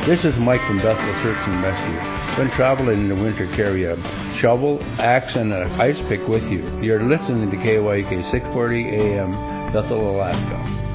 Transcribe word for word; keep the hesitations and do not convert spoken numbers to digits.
This is Mike from Bethel Search and Rescue. When traveling in the winter, carry a shovel, axe, and an ice pick with you. You're listening to K Y K six forty A M, Bethel, Alaska.